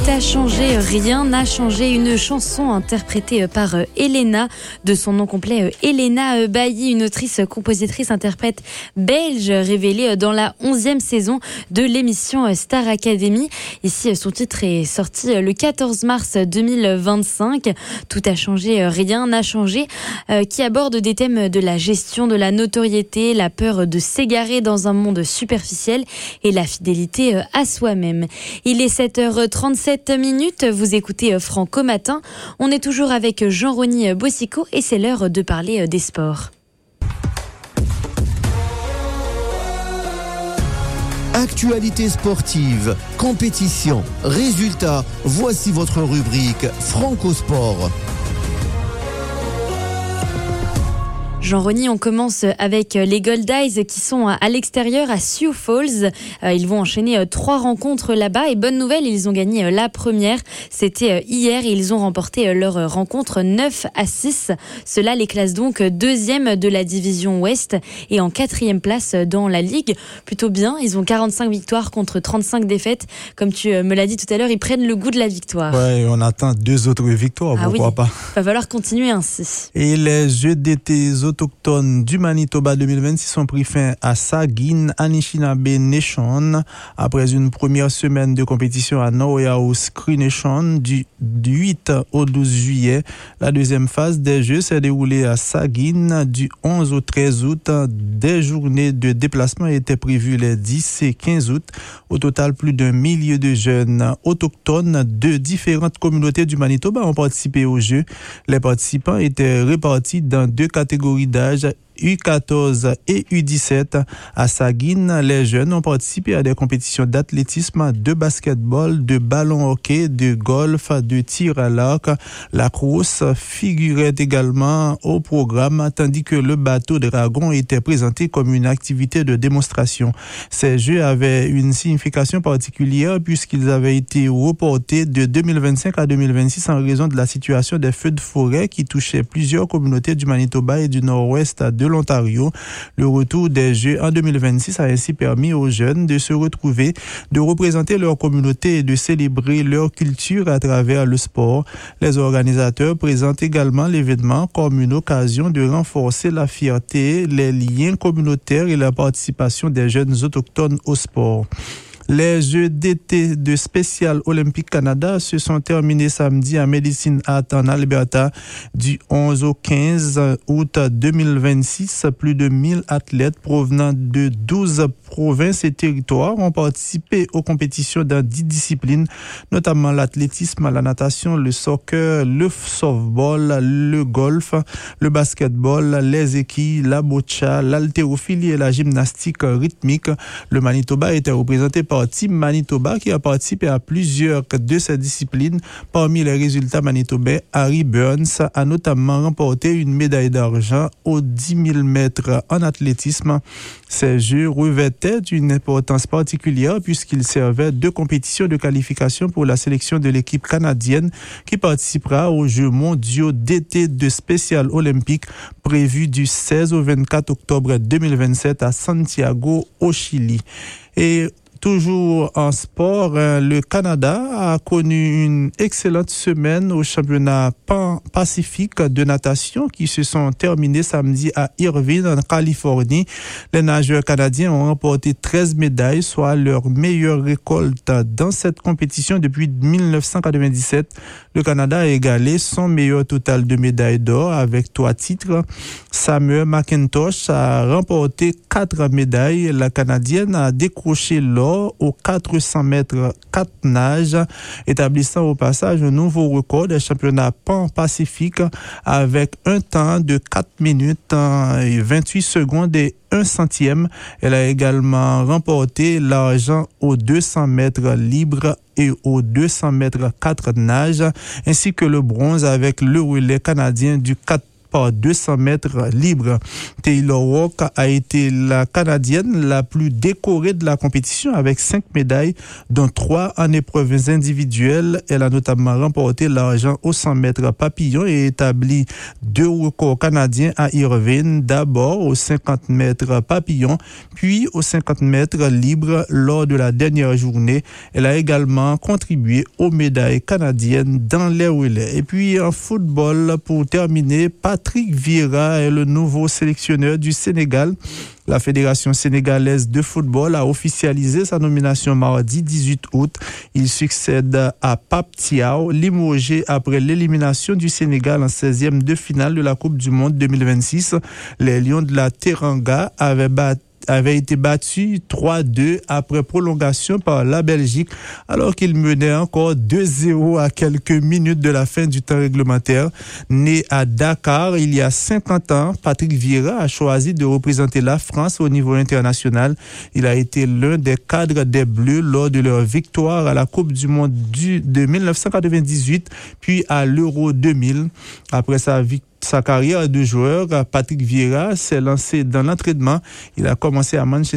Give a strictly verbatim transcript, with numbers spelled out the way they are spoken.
a changé, rien n'a changé. Une chanson interprétée par Elena, de son nom complet Elena Bailly, une autrice, compositrice, interprète belge révélée dans la onzième saison de l'émission Star Academy. Ici, son titre est sorti le quatorze mars deux mille vingt-cinq. Tout a changé, rien n'a changé, euh, qui aborde des thèmes de la gestion de la notoriété, la peur de s'égarer dans un monde superficiel et la fidélité à soi-même. Il est sept heures trente-sept minutes, vous écoutez Franco Matin. On est toujours avec Jean-Rony Bossico et c'est l'heure de parler des sports. Actualité sportive, compétition, résultats, voici votre rubrique Franco Sport. Jean-Rony, on commence avec les Gold Eyes qui sont à l'extérieur à Sioux Falls. Ils vont enchaîner trois rencontres là-bas et bonne nouvelle, ils ont gagné la première. C'était hier et ils ont remporté leur rencontre neuf à six. Cela les classe donc deuxième de la division Ouest et en quatrième place dans la Ligue. Plutôt bien, ils ont quarante-cinq victoires contre trente-cinq défaites. Comme tu me l'as dit tout à l'heure, ils prennent le goût de la victoire. Ouais, on attend deux autres victoires, ah pourquoi oui, pas. Il va falloir continuer ainsi. Et les Jeux d'été autochtones du Manitoba deux mille vingt-six ont pris fin à Sagin, Anishinaabe Nation, après une première semaine de compétition à Norway-House Cree Nation du, du huit au douze juillet. La deuxième phase des Jeux s'est déroulée à Sagin du onze au treize août. Des journées de déplacement étaient prévues les dix et quinze août. Au total, plus d'un millier de jeunes autochtones de différentes communautés du Manitoba ont participé aux Jeux. Les participants étaient répartis dans deux catégories d'âge, U quatorze et U dix-sept. À Sagin, les jeunes ont participé à des compétitions d'athlétisme, de basketball, de ballon hockey, de golf, de tir à l'arc. La course figurait également au programme, tandis que le bateau dragon était présenté comme une activité de démonstration. Ces jeux avaient une signification particulière puisqu'ils avaient été reportés de deux mille vingt-cinq à deux mille vingt-six en raison de la situation des feux de forêt qui touchaient plusieurs communautés du Manitoba et du Nord-Ouest de l'Ontario. Le retour des Jeux en deux mille vingt-six a ainsi permis aux jeunes de se retrouver, de représenter leur communauté et de célébrer leur culture à travers le sport. Les organisateurs présentent également l'événement comme une occasion de renforcer la fierté, les liens communautaires et la participation des jeunes autochtones au sport. Les Jeux d'été de Special Olympic Canada se sont terminés samedi à Medicine Hat en Alberta du onze au quinze août deux mille vingt-six. Plus de mille athlètes provenant de douze provinces et territoires ont participé aux compétitions dans dix disciplines, notamment l'athlétisme, la natation, le soccer, le softball, le golf, le basketball, les équilles, la boccia, l'haltérophilie et la gymnastique rythmique. Le Manitoba était représenté par Team Manitoba qui a participé à plusieurs de ces disciplines. Parmi les résultats manitobains, Harry Burns a notamment remporté une médaille d'argent aux dix mille mètres en athlétisme. Ces Jeux revêtaient une importance particulière puisqu'ils servaient de compétition de qualification pour la sélection de l'équipe canadienne qui participera aux Jeux mondiaux d'été de Special Olympique prévus du seize au vingt-quatre octobre deux mille vingt-sept à Santiago au Chili. Et toujours en sport, le Canada a connu une excellente semaine au championnat pan-pacifique de natation qui se sont terminés samedi à Irvine, en Californie. Les nageurs canadiens ont remporté treize médailles, soit leur meilleure récolte dans cette compétition depuis dix-neuf cent quatre-vingt-dix-sept. Le Canada a égalé son meilleur total de médailles d'or avec trois titres. Samuel McIntosh a remporté quatre médailles. La Canadienne a décroché l'or aux quatre cents mètres quatre nages, établissant au passage un nouveau record des championnats pan-pacifique avec un temps de quatre minutes et vingt-huit secondes et un centième. Elle a également remporté l'argent aux deux cents mètres libres et aux deux cents mètres quatre nages, ainsi que le bronze avec le relais canadien du quatre par deux cents mètres libres. Taylor Walk a été la Canadienne la plus décorée de la compétition avec cinq médailles, dont trois en épreuves individuelles. Elle a notamment remporté l'argent aux cent mètres papillon et établi deux records canadiens à Irvine, d'abord aux cinquante mètres papillon, puis aux cinquante mètres libres lors de la dernière journée. Elle a également contribué aux médailles canadiennes dans les relais. Et puis en football, pour terminer, Patrick Vieira est le nouveau sélectionneur du Sénégal. La Fédération sénégalaise de football a officialisé sa nomination mardi dix-huit août. Il succède à Pape Thiaw, limogé après l'élimination du Sénégal en seizième de finale de la Coupe du Monde deux mille vingt-six. Les Lions de la Teranga avaient battu avait été battu trois deux après prolongation par la Belgique, alors qu'il menait encore deux zéro à quelques minutes de la fin du temps réglementaire. Né à Dakar il y a cinquante ans, Patrick Vieira a choisi de représenter la France au niveau international. Il a été l'un des cadres des Bleus lors de leur victoire à la Coupe du Monde du, de dix-neuf cent quatre-vingt-dix-huit, puis à l'Euro deux mille. Après sa victoire, Sa carrière de joueur, Patrick Vieira s'est lancé dans l'entraînement. Il a commencé à Manchester